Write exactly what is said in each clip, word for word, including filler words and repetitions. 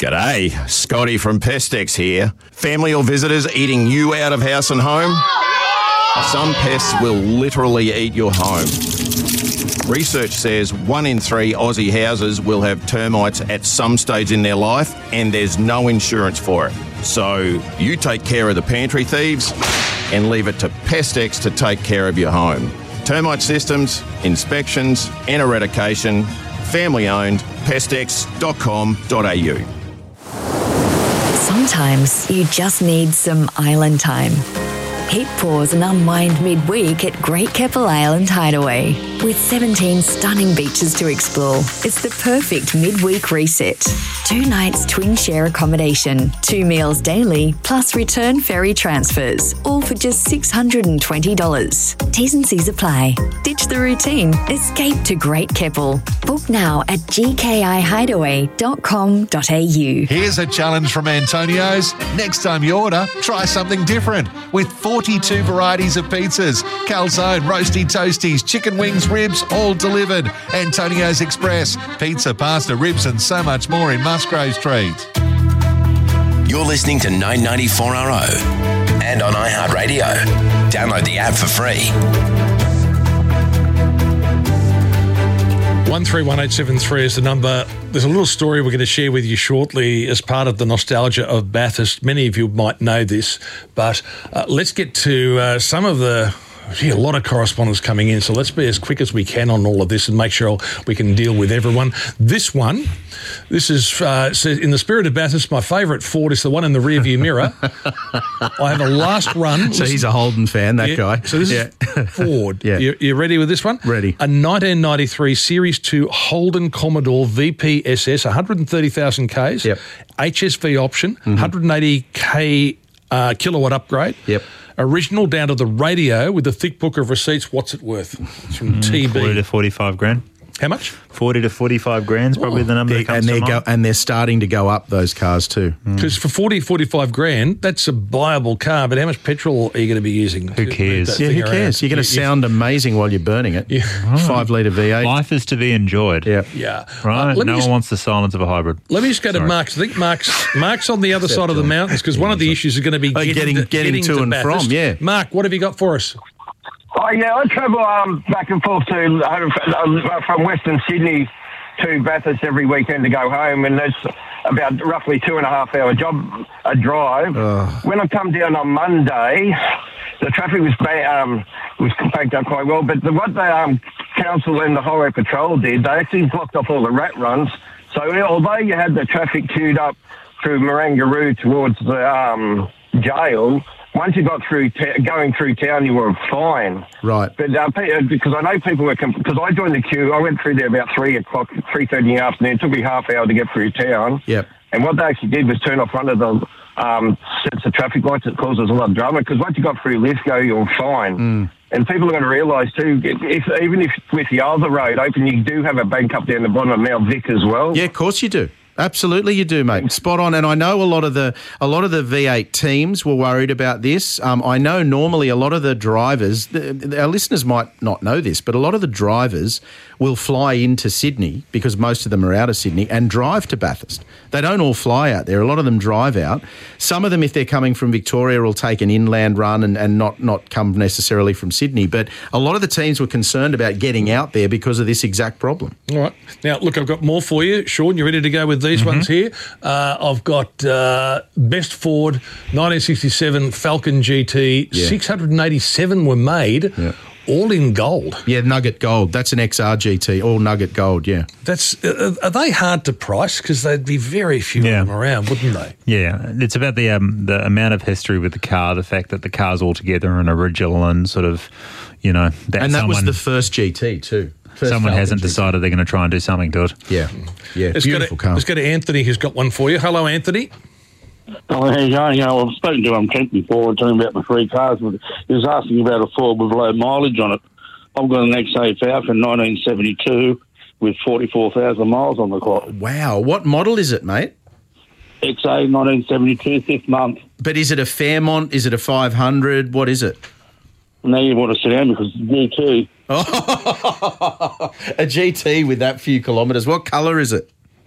G'day, Scotty from Pestex here. Family or visitors eating you out of house and home? Some pests will literally eat your home. Research says one in three Aussie houses will have termites at some stage in their life, and there's no insurance for it. So you take care of the pantry thieves and leave it to Pestex to take care of your home. Termite systems, inspections and eradication, family owned, pestex dot com dot a u. Sometimes you just need some island time. Hit pause and unwind midweek at Great Keppel Island Hideaway. With seventeen stunning beaches to explore, it's the perfect midweek reset. Two nights twin share accommodation, two meals daily, plus return ferry transfers, all for just six hundred twenty dollars. T's and C's apply. Ditch the routine. Escape to Great Keppel. Book now at g k i hideaway dot com dot a u. Here's a challenge from Antonio's. Next time you order, try something different. With forty-two varieties of pizzas, calzone, roasty toasties, chicken wings, ribs, all delivered. Antonio's Express. Pizza, pasta, ribs and so much more in Musgrave Street. You're listening to nine ninety-four R O and on iHeartRadio. Download the app for free. one three one eight seven three is the number. There's a little story we're going to share with you shortly as part of the nostalgia of Bathurst. Many of you might know this, but uh, let's get to uh, some of the... Gee, a lot of correspondence coming in, so let's be as quick as we can on all of this and make sure we can deal with everyone. This one, this is, uh, says, in the spirit of Bathurst, my favourite Ford is the one in the rearview mirror. I have a last run. So he's a Holden fan, that yeah, guy. So this yeah. is Ford. yeah. You, you ready with this one? Ready. A nineteen ninety-three Series two Holden Commodore V P S S, one hundred thirty thousand Ks, yep. H S V option, mm-hmm. one hundred eighty K uh, kilowatt upgrade. Yep. Original down to the radio with the thick book of receipts. What's it worth? It's from mm, T B. forty to forty-five grand. How much? forty to forty-five grand is probably oh, the number that comes and they're to go, mind. And they're starting to go up, those cars too. Because mm. for forty, forty-five grand, that's a buyable car, but how much petrol are you going to be using? Who cares? Yeah, who cares? You're going to sound amazing while you're burning it. Yeah. Oh. Five litre V eight. Life is to be enjoyed. Yeah. Yeah. Right? Uh, no just, one wants the silence of a hybrid. Let me just go Sorry. to Mark's. I think Mark's Mark's on the other side of the mountains because yeah, one of the issues is going to be oh, getting, getting, to, getting, getting to, to and Bathurst. from, yeah. Mark, what have you got for us? Oh, yeah, I travel um, back and forth to uh, from Western Sydney to Bathurst every weekend to go home, and that's about roughly two and a half hour job, a drive. Oh. When I come down on Monday, the traffic was ba- um, was backed up quite well, but the, what the um, council and the Highway Patrol did, they actually blocked off all the rat runs. So although you had the traffic queued up through Marangaroo towards the um, jail, once you got through ta- going through town, you were fine. Right. But uh, because I know people were because I joined the queue, I went through there about three o'clock, three thirty in the afternoon. It took me half hour to get through town. Yep. And what they actually did was turn off one of the um, sets of traffic lights that causes a lot of drama. Because once you got through Lithgow, you're fine. Mm. And people are going to realise too, if even if with the other road open, you do have a bank up down the bottom of Mount Vic as well. Yeah, of course you do. Absolutely, you do, mate. Spot on. And I know a lot of the a lot of the V eight teams were worried about this. Um, I know normally a lot of the drivers, the, the, our listeners might not know this, but a lot of the drivers will fly into Sydney because most of them are out of Sydney and drive to Bathurst. They don't all fly out there. A lot of them drive out. Some of them, if they're coming from Victoria, will take an inland run and, and not, not come necessarily from Sydney. But a lot of the teams were concerned about getting out there because of this exact problem. All right. Now, look, I've got more for you. Sean, you ready to go with these mm-hmm. ones here? Uh, I've got uh, Best Ford, nineteen sixty-seven Falcon G T, yeah. six hundred eighty-seven were made. Yeah. All in gold. Yeah, Nugget Gold. That's an X R G T, all Nugget Gold, yeah. That's uh, are they hard to price? Because there'd be very few yeah. of them around, wouldn't they? Yeah, it's about the um, the amount of history with the car, the fact that the car's all together and original and sort of, you know. That and that someone, was the first G T too. First someone Falcon hasn't G T. decided they're going to try and do something to it. Yeah, yeah, let's beautiful go to, car. Let's go to Anthony, who's got one for you. Hello, Anthony. Oh, how you going? You know, I've spoken to him Kent before, talking about my three cars, but he was asking about a Ford with low mileage on it. I've got an X A Falcon nineteen seventy-two with forty-four thousand miles on the clock. Wow. What model is it, mate? X A nineteen seventy-two, fifth month. But is it a Fairmont? Is it a five hundred? What is it? Now you want to sit down because it's G T. Oh, a G T with that few kilometres. What colour is it?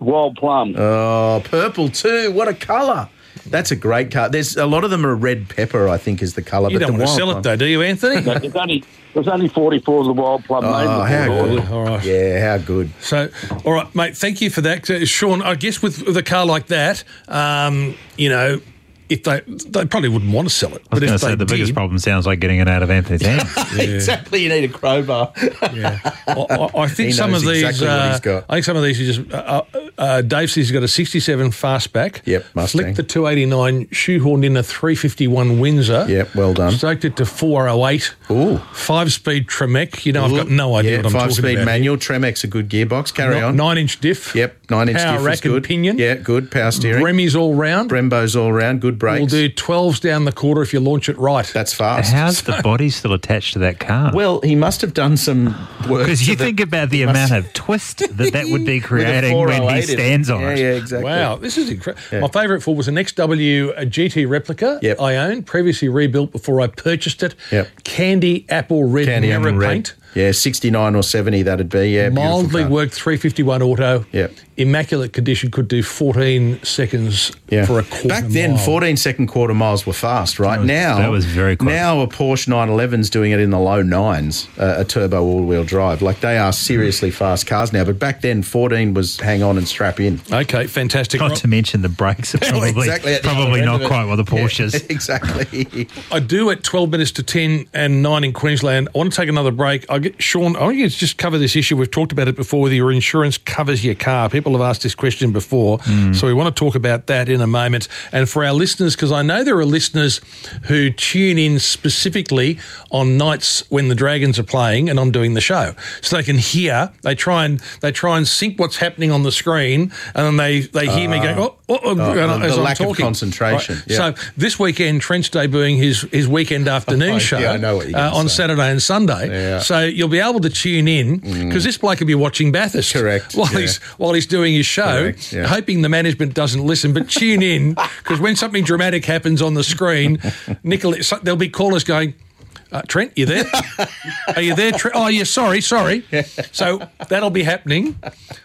Wild Plum. Oh, purple too. What a colour. That's a great colour. There's a lot of them are red pepper, I think, is the colour. You but don't the want to Wild sell Plum, it, though, do you, Anthony? No, it's only it's only forty-four of the Wild Plum. Oh, how good. All right. Yeah, how good. So, all right, mate, thank you for that. Uh, Sean, I guess with, with a car like that, um, you know, if they they probably wouldn't want to sell it. I was But going to if say they the biggest did, problem sounds like getting it out of Anthony's hands. Exactly, you need a crowbar. yeah. I, I, I think He some of knows these, exactly what uh, he's got. I think some of these are just. Uh, uh, Dave says he's got a sixty-seven fastback. Yep, Mustang. Flicked the two eighty-nine, shoehorned in a three fifty-one Windsor. Yep, well done. Stoked it to four oh eight. Ooh. Five-speed Tremec. You know, I've got no idea yeah, what I'm talking five-speed about. manual. Tremec's a good gearbox. Carry Ni- on. Nine-inch diff. Yep, nine-inch Power diff rack is good. and pinion. Yeah, good. Power steering. Bremmy's all round. Brembo's all round. Good brakes. We'll do twelves down the quarter if you launch it right. That's fast. How's the body still attached to that car? Well, he must have done some work. Because you to the- think about the he must- amount of twist that that would be with a creating when four oh he eight in it. stands on yeah, it. Yeah, exactly. Wow, this is incredible. Yeah. My favourite Ford was an X W G T replica Yep. I owned, previously rebuilt before I purchased it. Yep. Candy apple red Candy mirror apple red. paint. Yeah, sixty-nine or seventy, that'd be. Yeah, beautiful Mildly car. worked three fifty-one auto. Yep. Immaculate condition, could do fourteen seconds Yeah. for a quarter Back then, mile. fourteen second quarter miles were fast, right? was- now, that was very quick. Now a Porsche nine eleven's doing it in the low nines, uh, a turbo all-wheel drive. Like, they are seriously fast cars now. But back then, fourteen was hang on and strap in. Okay, fantastic. Not to mention the brakes are probably, Exactly at the probably other end not of it. quite what the Porsches. Yeah, exactly. I do at twelve minutes to ten and nine in Queensland. I want to take another break. I get Sean, I want you to just cover this issue. We've talked about it before, whether your insurance covers your car. People have asked this question before, Mm. so we want to talk about that in a moment. And for our listeners, because I know there are listeners who tune in specifically on nights when the Dragons are playing and I'm doing the show, so they can hear. They try and they try and sync what's happening on the screen, and then they they hear me go, oh, oh, oh, Oh, and the- as the I'm lack of talking. concentration, Right. yeah. So this weekend, Trent's debuting his his weekend afternoon Oh, show yeah, I know what you're uh, gonna on say. Saturday and Sunday. Yeah. So you'll be able to tune in because this bloke will be watching Bathurst. Correct, While yeah. he's while he's doing his show, Correct, yeah. hoping the management doesn't listen. But tune in because when something dramatic happens on the screen, Nicola, so there'll be callers going, uh, Trent, you there? Are you there, Trent? Oh, yeah, sorry, sorry. So that'll be happening.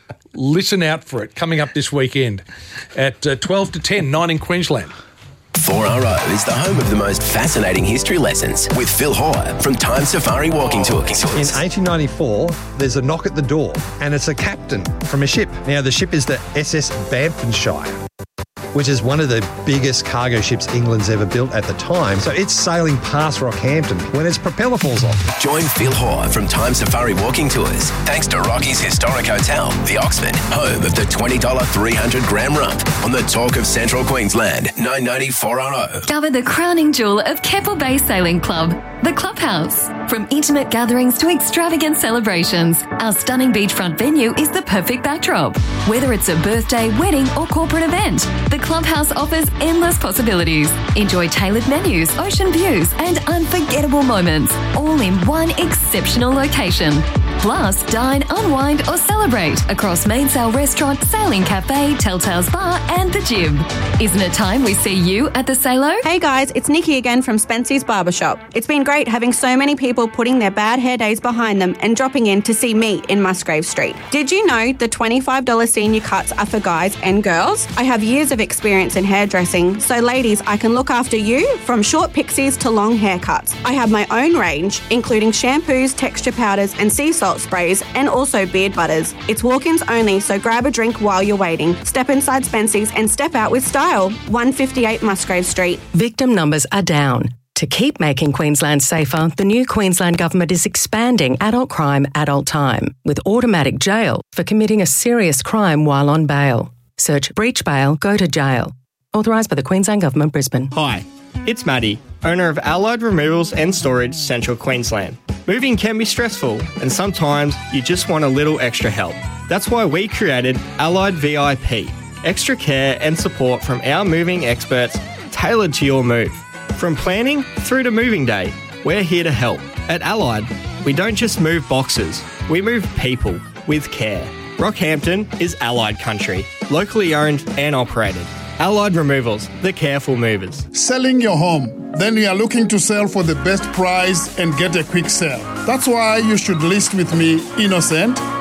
Listen out for it coming up this weekend at uh, twelve to ten, nine in Queensland. four R O is the home of the most fascinating history lessons with Phil Hoare from Time Safari Walking Tours. In eighteen ninety-four, there's a knock at the door, and it's a captain from a ship. Now, the ship is the S S Bamfordshire, which is one of the biggest cargo ships England's ever built at the time. So it's sailing past Rockhampton when its propeller falls off. Join Phil Hoare from Time Safari Walking Tours thanks to Rocky's Historic Hotel, the Oxford, home of the twenty dollars three hundred gram rump on the Talk of Central Queensland, nine ninety four R O. Discover the crowning jewel of Keppel Bay Sailing Club, the Clubhouse. From intimate gatherings to extravagant celebrations, our stunning beachfront venue is the perfect backdrop. Whether it's a birthday, wedding or corporate event, the Clubhouse offers endless possibilities. Enjoy tailored menus, ocean views and unforgettable moments, all in one exceptional location. Plus, dine, unwind or celebrate across Mainsail Restaurant, Sailing Cafe, Telltale's Bar and the Gym. Isn't it time we see you at the Salo? Hey guys, it's Nikki again from Spency's Barbershop. It's been great having so many people putting their bad hair days behind them and dropping in to see me in Musgrave Street. Did you know the twenty-five dollars senior cuts are for guys and girls? I have years of experience in hairdressing, so ladies, I can look after you from short pixies to long haircuts. I have my own range, including shampoos, texture powders and sea salt sprays, and also beard butters. It's walk-ins only, so grab a drink while you're waiting. Step inside Spency's and step out with style. one fifty-eight Musgrave Street. Victim numbers are down. To keep making Queensland safer, the new Queensland Government is expanding adult crime, adult time, with automatic jail for committing a serious crime while on bail. Search breach bail, go to jail. Authorised by the Queensland Government, Brisbane. Hi, it's Maddie, owner of Allied Removals and Storage, Central Queensland. Moving can be stressful, and sometimes you just want a little extra help. That's why we created Allied V I P, extra care and support from our moving experts tailored to your move. From planning through to moving day, we're here to help. At Allied, we don't just move boxes, we move people with care. Rockhampton is Allied country, locally owned and operated. Allied Removals, the careful movers. Selling your home. Then you are looking to sell for the best price and get a quick sale. That's why you should list with me, Innocent,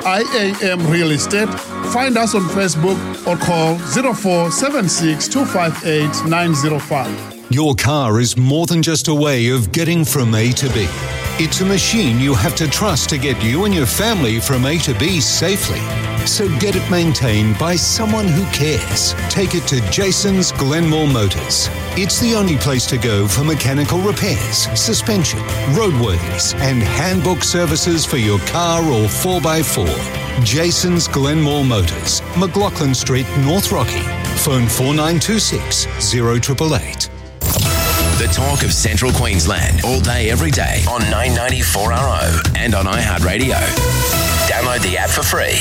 I A M Real Estate. Find us on Facebook or call zero four seven six two five eight nine zero five. Your car is more than just a way of getting from A to B. It's a machine you have to trust to get you and your family from A to B safely. So get it maintained by someone who cares. Take it to Jason's Glenmore Motors. It's the only place to go for mechanical repairs, suspension, roadworthies, and handbook services for your car or four by four. Jason's Glenmore Motors, McLaughlin Street, North Rocky. Phone four nine two six, zero eight eight eight. The talk of Central Queensland, all day, every day on nine ninety four R O and on iHeartRadio. Download the app for free.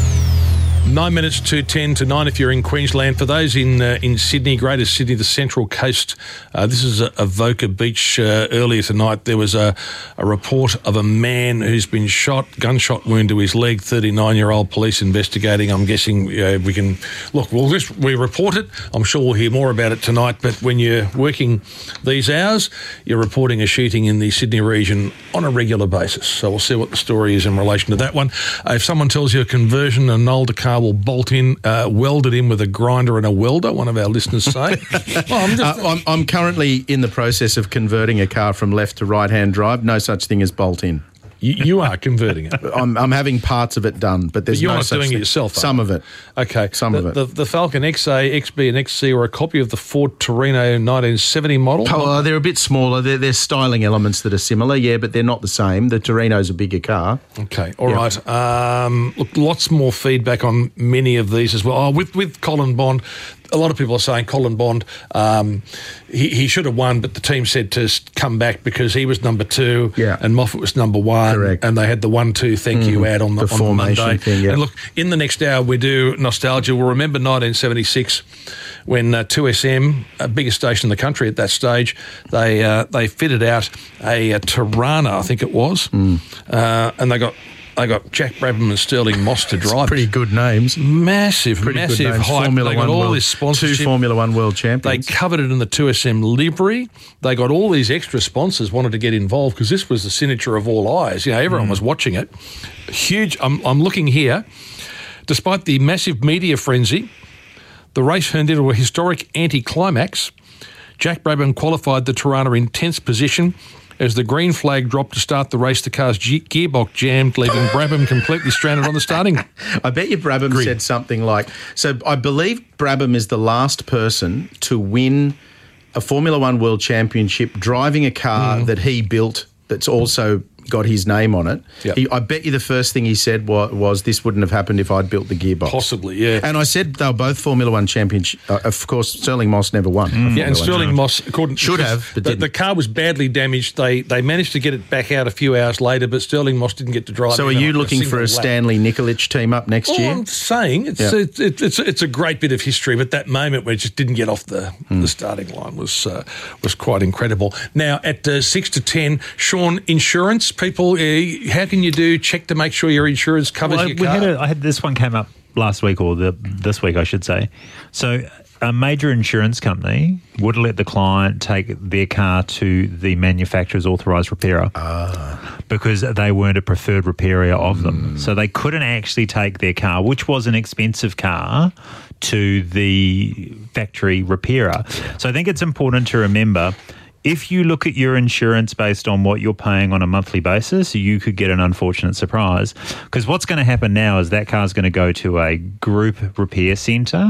Nine minutes to ten to nine if you're in Queensland. For those in uh, in Sydney, Greater Sydney, the Central Coast, uh, this is Avoca Beach. Uh, earlier tonight, there was a, a report of a man who's been shot, gunshot wound to his leg, thirty-nine-year-old, police investigating. I'm guessing uh, we can... Look, we'll just, we report it. I'm sure we'll hear more about it tonight, but when you're working these hours, you're reporting a shooting in the Sydney region on a regular basis. So we'll see what the story is in relation to that one. Uh, if someone tells you a conversion, an older car will bolt in, uh, weld it in with a grinder and a welder, one of our listeners say. well, I'm, just, uh, I'm, I'm currently in the process of converting a car from left to right-hand drive. No such thing as bolt in. You, you are converting it. I'm, I'm having parts of it done, but there's but you're no not such doing thing. it yourself. Some of it. Okay. Some the, of it. The, the Falcon X A, X B and X C are a copy of the Ford Torino nineteen seventy model. Oh, they're a bit smaller. There, there's styling elements that are similar, yeah, but they're not the same. The Torino's a bigger car. Okay, all yep. right. Um, look, lots more feedback on many of these as well. Oh, with with Colin Bond. A lot of people are saying Colin Bond, um, he, he should have won, but the team said to come back because he was number two yeah. and Moffat was number one. Correct. And they had the one, two, thank you mm, ad on the, the on formation Monday. Thing, yeah. And look, in the next hour we do nostalgia. We'll remember nineteen seventy-six when uh, two S M, a biggest station in the country at that stage, they uh, they fitted out a, a Tirana, I think it was, mm. uh, and they got... They got Jack Brabham and Sterling Moss to drive. Pretty good names. Massive, Pretty massive good names. hype. Formula they got One all world, this sponsorship. Two Formula One world champions. They covered it in the two S M livery. They got all these extra sponsors wanted to get involved because this was the signature of all eyes. You know, everyone mm. was watching it. Huge. I'm, I'm looking here. Despite the massive media frenzy, the race turned into a historic anti-climax. Jack Brabham qualified the Tirana in tenth position. As the green flag dropped to start the race, the car's ge- gearbox jammed, leaving Brabham completely stranded on the starting. I bet you Brabham grid. said something like, so I believe Brabham is the last person to win a Formula One World Championship driving a car mm. that he built that's also got his name on it. Yep. He, I bet you the first thing he said was, was, this wouldn't have happened if I'd built the gearbox. Possibly, yeah. And I said they were both Formula One champions. Uh, of course, Sterling Moss never won. Mm. Yeah, and Sterling Moss according, should have, but the, the car was badly damaged. They they managed to get it back out a few hours later, but Sterling Moss didn't get to drive. So, are you looking a for a lap. Stanley Nikolic team up next All year? I'm saying it's yeah. it's, it's it's it's a great bit of history, but that moment where it just didn't get off the mm. the starting line was uh, was quite incredible. Now at uh, six to ten, Sean, insurance people. Uh, How can you do check to make sure your insurance covers well, your we car? Had a, I had this one came up last week or the, this week, I should say. So a major insurance company would let the client take their car to the manufacturer's authorised repairer ah. because they weren't a preferred repairer of mm. them. So they couldn't actually take their car, which was an expensive car, to the factory repairer. So I think it's important to remember, if you look at your insurance based on what you're paying on a monthly basis, you could get an unfortunate surprise. Because what's going to happen now is that car's going to go to a group repair centre,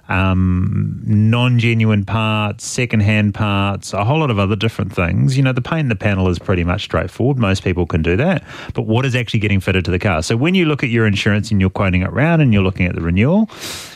um, non-genuine parts, second-hand parts, a whole lot of other different things. You know, the paint in the panel is pretty much straightforward. Most people can do that. But what is actually getting fitted to the car? So when you look at your insurance and you're quoting it round and you're looking at the renewal,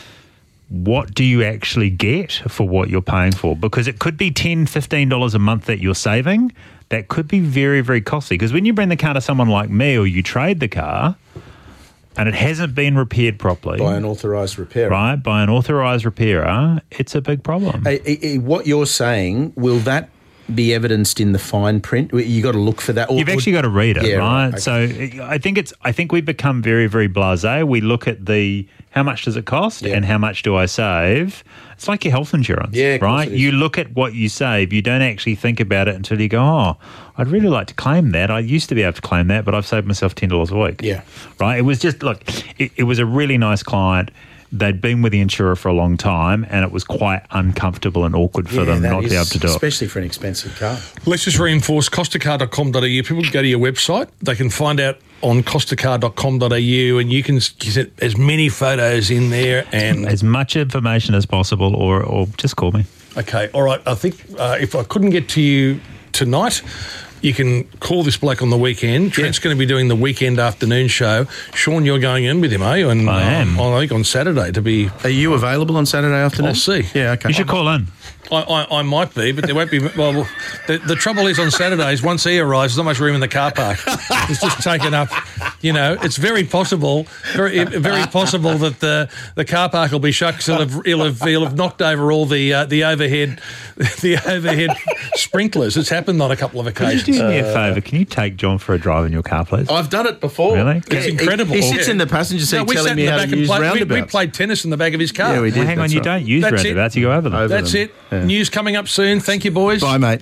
what do you actually get for what you're paying for? Because it could be ten dollars, fifteen dollars a month that you're saving. That could be very, very costly. Because when you bring the car to someone like me or you trade the car and it hasn't been repaired properly. By an authorised repairer. Right, by an authorised repairer, it's a big problem. Hey, hey, what you're saying, will that be evidenced in the fine print? You got to look for that. Or You've actually got to read it, yeah, right? right okay. So I think it's. I think we've become very, very blasé. We look at the how much does it cost Yeah. and how much do I save? It's like your health insurance, Yeah, of course right? it is. You look at what you save. You don't actually think about it until you go, oh, I'd really like to claim that. I used to be able to claim that, but I've saved myself ten dollars a week. Yeah. Right? It was just, look, it, it was a really nice client. They'd been with the insurer for a long time and it was quite uncomfortable and awkward for Yeah, them that not to be is, able to do it. especially for an expensive car. Let's just reinforce costa car dot com dot a u. People can go to your website. They can find out on costa car dot com dot a u and you can get as many photos in there. And As much information as possible or, or just call me. Okay, all right. I think uh, if I couldn't get to you tonight, you can call this bloke on the weekend. Trent's going to be doing the weekend afternoon show. Sean, you're going in with him, eh? And, I am. Uh, I think on Saturday to be... Are you available on Saturday afternoon? I'll see. Yeah, okay. You should call in. I, I, I might be, but there won't be... Well, the, the trouble is on Saturdays, once he arrives, there's not much room in the car park. It's just taken up, you know. It's very possible, very very possible that the, the car park will be shut because he'll have, he'll, have, he'll have knocked over all the uh, the overhead the overhead sprinklers. It's happened on a couple of Could occasions. you do me a favour? Can you take John for a drive in your car, please? I've done it before. Really? It's incredible. He, he sits Yeah. in the passenger seat No, we telling sat me in the how back to and use played, we, roundabouts. we played tennis in the back of his car. Yeah, we did. Well, hang on, That's you right. don't use That's roundabouts. You go over them. Over That's them. it. Yeah. News coming up soon. Thank you, boys. Bye, mate.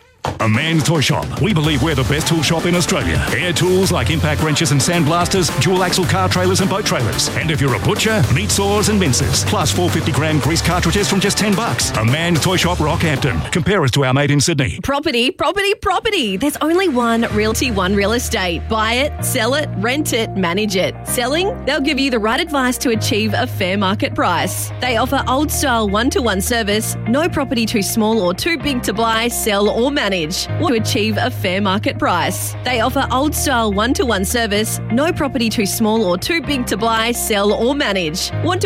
A Man's Toy Shop. We believe we're the best tool shop in Australia. Air tools like impact wrenches and sandblasters, dual axle car trailers and boat trailers. And if you're a butcher, meat saws and mincers. Plus four fifty gram grease cartridges from just ten bucks. A Man's Toy Shop, Rockhampton. Compare us to our mate in Sydney. Property, property, property. There's only one Realty One Real Estate. Buy it, sell it, rent it, manage it. Selling? They'll give you the right advice to achieve a fair market price. They offer old style one-to-one service, no property too small or too big to buy, sell or manage. To achieve a fair market price. They offer old style one-to-one service, no property too small or too big to buy, sell or manage. Want to